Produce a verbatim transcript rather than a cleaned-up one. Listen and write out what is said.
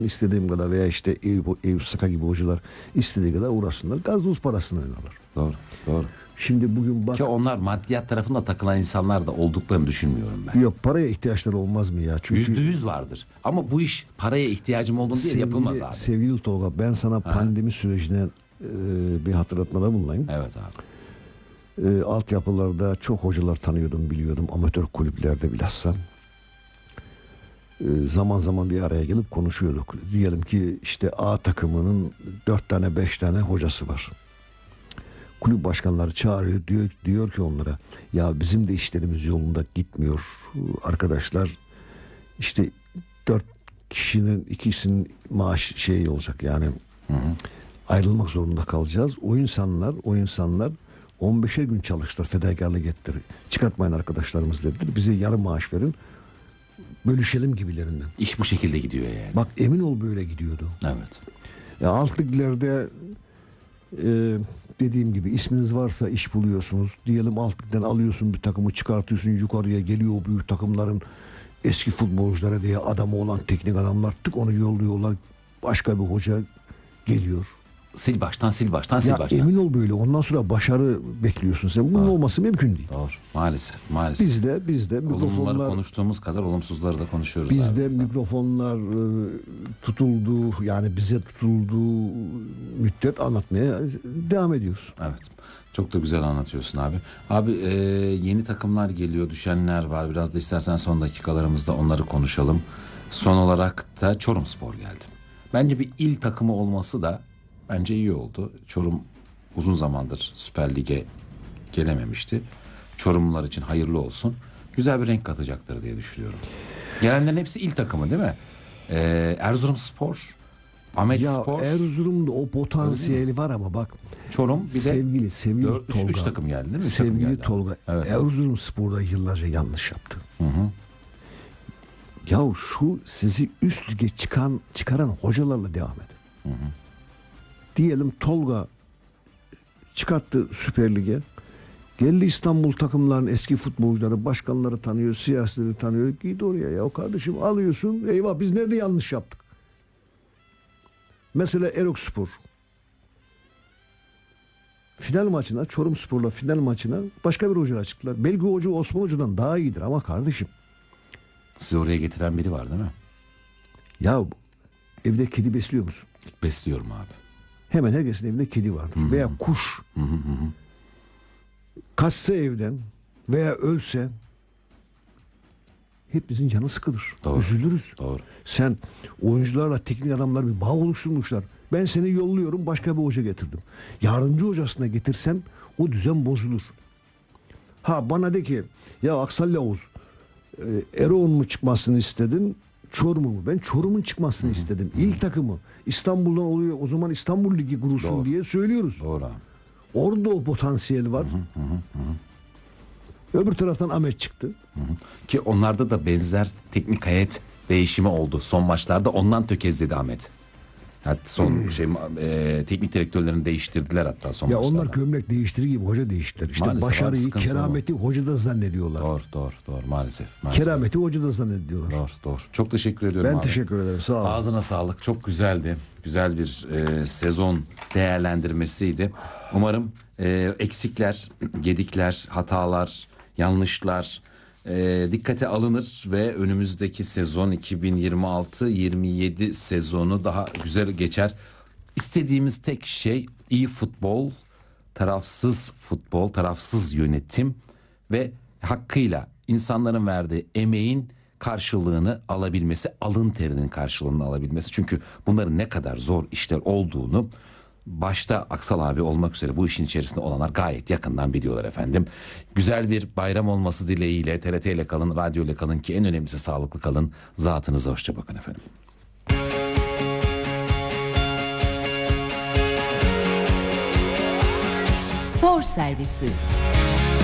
istediğim kadar veya işte Eyüp, Eyüp Saka gibi hocalar istediği kadar uğraşsınlar. Gazoz parasını oynarlar. Doğru, doğru. Şimdi bugün bak... Ki onlar maddiyat tarafında takılan insanlar da olduklarını düşünmüyorum ben. Yok, paraya ihtiyaçları olmaz mı ya? Çünkü Yüzde yüz vardır. Ama bu iş paraya ihtiyacım olduğunu diye sevgili, yapılmaz abi. Sevgili Tolga, ben sana ha. pandemi sürecine e, bir hatırlatmada bulunayım. Evet abi. E, altyapılarda çok hocalar tanıyordum, biliyordum. Amatör kulüplerde bilhassa. E, zaman zaman bir araya gelip konuşuyorduk. Diyelim ki işte A takımının dört tane beş tane hocası var. Kulüp başkanları çağırıyor, diyor, diyor ki onlara, ya bizim de işlerimiz yolunda gitmiyor arkadaşlar. İşte dört kişinin ikisinin maaş şey olacak yani, hı hı. ayrılmak zorunda kalacağız. O insanlar, o insanlar on beşer gün çalıştılar, fedakarlık ettiler. Çıkartmayın arkadaşlarımız dediler. Bize yarım maaş verin, bölüşelim gibilerinden. İş bu şekilde gidiyor yani. Bak, emin ol böyle gidiyordu. Evet. Ya alt liglerde e, dediğim gibi isminiz varsa iş buluyorsunuz. Diyelim alt ligden alıyorsun bir takımı, çıkartıyorsun yukarıya, geliyor o büyük takımların eski futbolculara veya adamı olan teknik adamlar, tık onu yolluyorlar. Başka bir hoca geliyor. Sil baştan sil baştan sil ya baştan. Emin ol böyle. Ondan sonra başarı bekliyorsun sen. Bunun Aa, olması mümkün değil. Doğru. Maalesef. Maalesef. Bizde bizde mikrofonlar konuştuğumuz kadar olumsuzları da konuşuyoruz. Bizde abi. mikrofonlar e, tutuldu, yani bize tutulduğu müddet anlatmaya devam ediyoruz. Evet. Çok da güzel anlatıyorsun abi. Abi e, yeni takımlar geliyor, düşenler var. Biraz da istersen son dakikalarımızda onları konuşalım. Son olarak da Çorumspor geldi. Bence bir il takımı olması da bence iyi oldu. Çorum uzun zamandır Süper Lig'e gelememişti. Çorumlular için hayırlı olsun. Güzel bir renk katacaktır diye düşünüyorum. Gelenlerin hepsi il takımı değil mi? Ee, Erzurumspor, Ahmetspor. Ya Erzurum'da o potansiyeli var ama bak. Çorum bir de sevgili sevgili dört, Tolga. Üç takım geldi değil mi? Üç sevgili Tolga. Evet. Erzurumspor'da yıllarca yanlış yaptı. Hı hı. Ya şu sizi üst lige çıkan çıkaran hocalarla devam edin. Hı hı. Diyelim Tolga çıkarttı Süper Lig'e. Geldi İstanbul takımların eski futbolcuları, başkanları tanıyor, siyasileri tanıyor. Git oraya ya kardeşim, alıyorsun. Eyvah, biz nerede yanlış yaptık? Mesela Erokspor. Final maçına, Çorumspor'la final maçına başka bir hoca çıktılar. Belki hoca Osman Hoca'dan daha iyidir ama kardeşim. Sizi oraya getiren biri var değil mi? Ya evde kedi besliyor musun? Besliyorum abi. Hemen herkesin evinde kedi var. Hı-hı. Veya kuş. Hı hı hı. Kaçsa evden veya ölse hepimizin canı sıkılır. Doğru. Üzülürüz. Doğru. Sen oyuncularla teknik adamlar bir bağ oluşturmuşlar. Ben seni yolluyorum, başka bir hoca getirdim. Yardımcı hocasına getirsen o düzen bozulur. Ha bana de ki ya Aksal Yavuz, Eroğlu'nun mu çıkmasını istedin, Çorum'un mu? Ben Çorum'un çıkmasını Hı-hı. istedim. İl takımı İstanbul'dan oluyor. O zaman İstanbul Ligi kurulsun Doğru. diye söylüyoruz. Doğru. Orada o potansiyel var. Hı hı hı. Öbür taraftan Ahmet çıktı. Hı hı. Ki onlarda da benzer teknik heyet değişimi oldu. Son maçlarda ondan tökezledi Ahmet. Hatta son hmm. şey e, teknik direktörlerini değiştirdiler hatta son ya maçlarda. Onlar gömlek değiştirir gibi hoca değiştirir. İşte maalesef başarıyı, kerameti hocada zannediyorlar. Doğru, doğru, doğru maalesef. maalesef. Kerameti hocada zannediyorlar. Doğru, doğru. Çok teşekkür ediyorum ben abi. Ben teşekkür ederim. Sağ ol. Ağzına sağlık. Çok güzeldi. Güzel bir e, sezon değerlendirmesiydi. Umarım e, eksikler, gedikler, hatalar, yanlışlar e, dikkate alınır ve önümüzdeki sezon iki bin yirmi altı yirmi yedi sezonu daha güzel geçer. İstediğimiz tek şey iyi futbol, tarafsız futbol, tarafsız yönetim ve hakkıyla insanların verdiği emeğin karşılığını alabilmesi, alın terinin karşılığını alabilmesi. Çünkü bunların ne kadar zor işler olduğunu başta Aksal abi olmak üzere bu işin içerisinde olanlar gayet yakından biliyorlar efendim. Güzel bir bayram olması dileğiyle T R T ile kalın, radyo ile kalın ki en önemlisi sağlıklı kalın. Zatınıza hoşça bakın efendim. Spor Servisi.